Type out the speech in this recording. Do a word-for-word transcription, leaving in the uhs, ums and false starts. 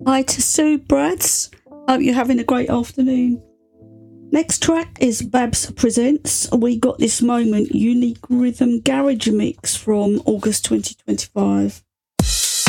Hi to Sue Brads. Hope you're having a great afternoon. Next track is Babs Presents We Got This Moment Unique Rhythm Garage Mix from August twenty twenty-five.